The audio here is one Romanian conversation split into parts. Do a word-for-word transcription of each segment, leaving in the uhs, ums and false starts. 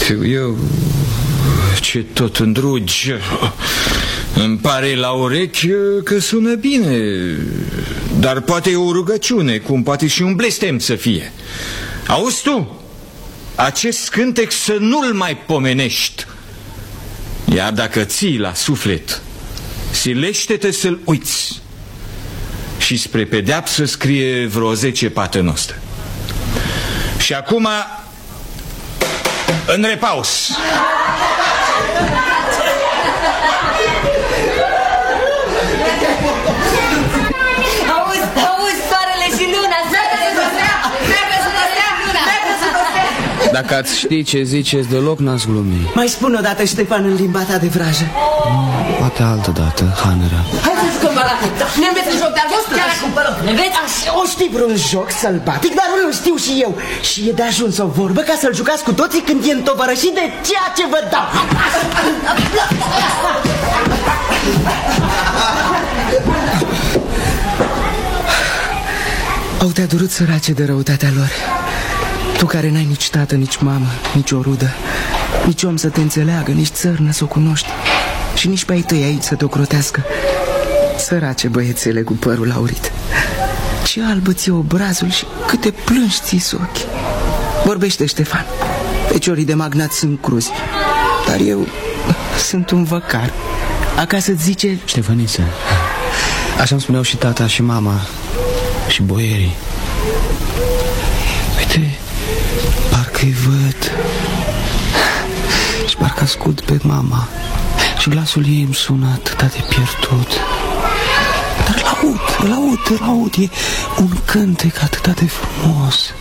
Știu eu ce tot îndrugi. Îmi pare la urechi că sună bine, dar poate e o rugăciune, cum poate și un blestem să fie. Auzi tu? Acest cântec să nu-l mai pomenești. Iar dacă ții la suflet, silește-te să-l uiți. Și spre pedeapsă scrie vreo zece paternoster. Și acum în repaus. Auzi, auzi, soarele și luna. Dacă ați ști ce ziceți, deloc n-ați glumi. Mai spune odată, Ștefan, în limba ta de vrajă. Mm, poate altă dată, Hanera. Hai să jucăm balatic. Ne înveți în joc de-al vostru? Chiar cumpărăm. Ne înveți? O știi vreun joc sălbatic, dar nu știu și eu. Și e de ajuns o vorbă ca să-l jucați cu toții când e întovărășit de ceea ce vă dau. Au te-a durut, sărace, de răutatea lor. Tu care n-ai nici tată, nici mamă, nici o rudă, nici om să te înțeleagă, nici țărnă să o cunoști, și nici pe ai tăi aici să te ocrotească. Sărace băiețele cu părul aurit, ce albă ți-e obrazul și câte plângi ți-s ochii. Vorbește, Ștefan. Feciorii de magnat sunt cruzi, dar eu sunt un văcar. Acasă-ți zice... Ștefăniță, așa-mi spuneau și tata și mama și boierii. Uite, parcă-i văd și parcă ascult pe mama și glasul ei îmi sună atât de pierdut. Dar îl aud, îl aud, îl aud, e un cântec atât de frumos.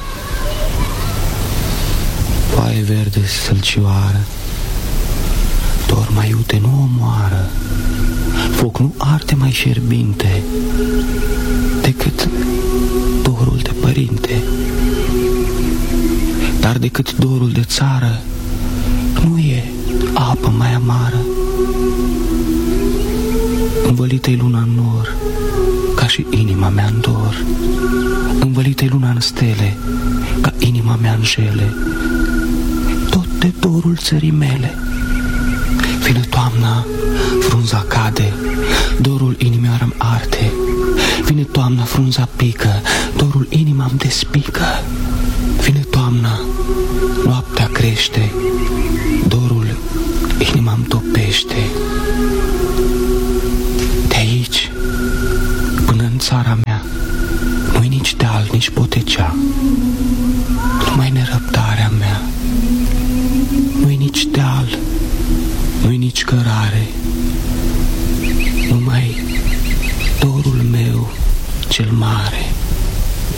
Foaie verde stălcioară, dor mai iute nu omoară, foc nu arde mai fierbinte decât dorul de părinte. Dar decât dorul de țară nu e apă mai amară. Învălită-i luna în nor, ca și inima mea în dor. Învălită-i luna în stele, ca inima mea în jele. Tot de dorul țării mele. Vine toamna, frunza cade, dorul inimioară-mi arde. Vine toamna, frunza pică, dorul inima-mi despică. Vine toamna, noaptea crește, dorul inima-mi topește. De aici până în țara mea nu-i nici deal, nici potecea, numai nerăbdarea mea. Nu-i nici deal, nu-i nici cărare, numai dorul meu cel mare.